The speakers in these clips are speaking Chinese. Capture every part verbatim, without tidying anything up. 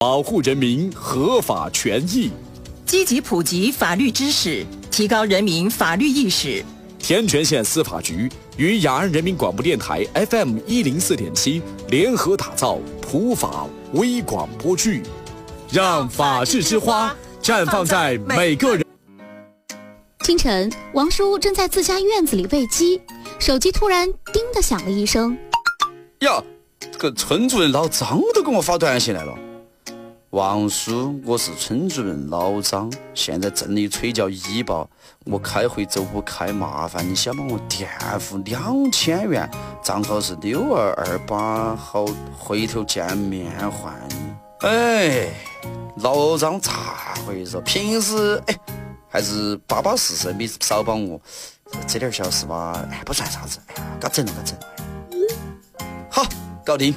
保护人民合法权益， 积极普及法律知识，提高人民法律意识。 天全县司法局与雅安人民广播电台 F M 一零四点七联合打造普法微广播剧，让法治之花绽放在每个人。 清晨，王叔正在自家院子里喂鸡，手机突然叮的响了一声。 呀，这个村主任老张都给我发短信来了。王叔，我是村主任老张，现在镇里催叫医保，我开会走不开，麻烦你先帮我垫付两千元，账号是六二二八，好回头见面还你。哎，老张咋回事？平时哎还是巴巴适适，没少帮我，这点小事吧，哎不算啥子，哎呀，嘎整了嘎整了。好，搞定。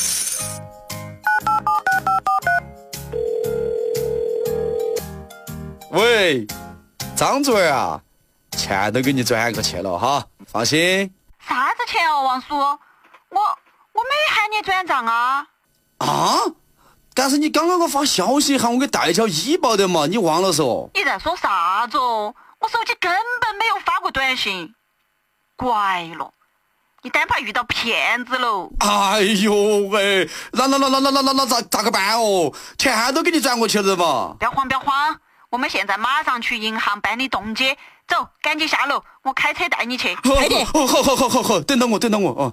喂，张主任啊，钱都给你转过去了哈，放心。 啥子钱哦，王叔？我我没喊你转账啊。 啊？但是你刚刚给我发消息喊我给代缴医保的嘛，你忘了说？ 你在说啥子哦？我手机根本没有发过短信。怪了，你单怕遇到骗子喽。 哎呦喂，那那那那那那那那咋咋个办哦？钱都给你转过去了嘛。 不要慌不要慌，我们现在马上去银行办理冻结。走，赶紧下楼，我开车带你去。 快点！好好好好好好，等等我等等我啊。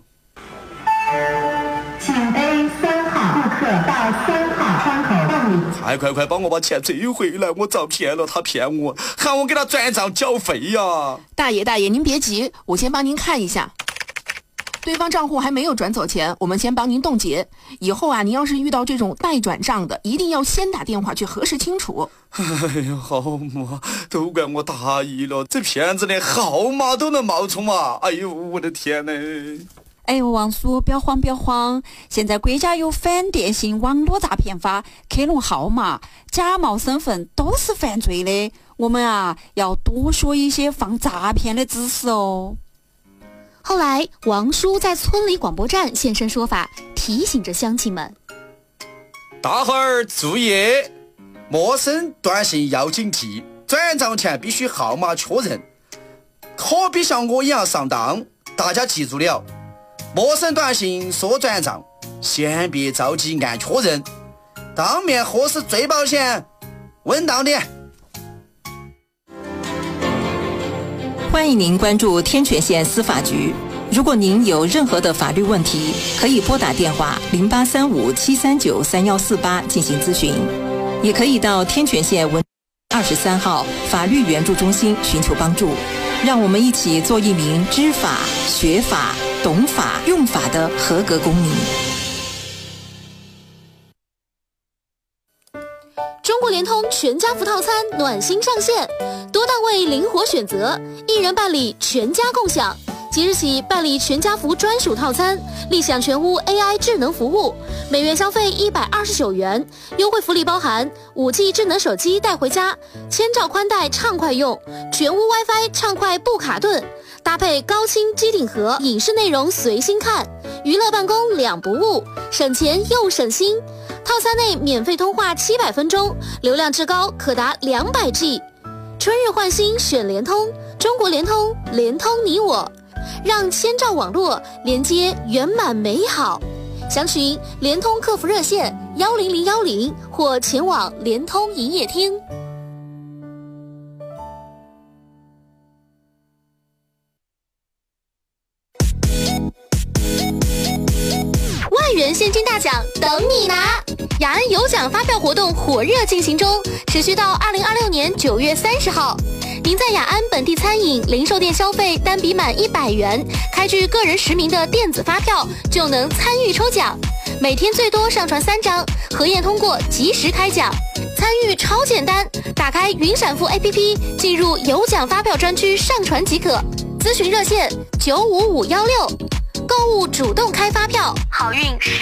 请 A 三号顾客到三号窗口办理。 快快快，帮我把钱追回来！我遭骗了，他骗我，喊我给他转账缴费呀。 大爷大爷，您别急，我先帮您看一下。对方账户还没有转走钱，我们先帮您冻结。以后啊，您要是遇到这种待转账的，一定要先打电话去核实清楚。 哎呀，好嘛，都怪我大意了，这骗子连号码都能冒充啊！哎呦，我的天哪！ 哎呦，王叔，不要慌不要慌，现在国家有反电信网络诈骗法，克隆号码、假冒身份都是犯罪的。我们啊，要多说一些防诈骗的知识哦。 后来，王叔在村里广播站现身说法，提醒着乡亲们： 大伙儿注意，陌生短信要警惕，转账前必须号码确认，可别像我一样上当。大家记住了，陌生短信说转账，先别着急按确认，当面核实最保险，稳当点。 欢迎您关注天全县司法局。如果您有任何的法律问题，可以拨打电话零八三五七三九三幺四八进行咨询，也可以到天全县文二十三号法律援助中心寻求帮助。让我们一起做一名知法、学法、懂法、用法的合格公民。 中国联通全家福套餐暖心上线，多档位灵活选择，一人办理全家共享。即日起办理全家福专属套餐，立享全屋 A I 智能服务，每月消费一百二十九元，优惠福利包含 五 G 智能手机带回家，千兆宽带畅快用，全屋 WiFi 畅快不卡顿，搭配高清机顶盒，影视内容随心看，娱乐办公两不误，省钱又省心。套餐内免费通话七百分钟，流量至高可达两百 G。春日换新选联通，中国联通，联通你我，让千兆网络连接圆满美好。详询联通客服热线幺零零幺零或前往联通营业厅。万元现金大奖等你拿！雅安有奖发票活动火热进行中，持续到二零二六年九月三十号。您在雅安本地餐饮、零售店消费单笔满一百元，开具个人实名的电子发票，就能参与抽奖。每天最多上传三张，核验通过及时开奖。参与超简单，打开云闪付 A P P， 进入有奖发票专区上传即可。咨询热线九五五幺六，购物主动开发票，好运实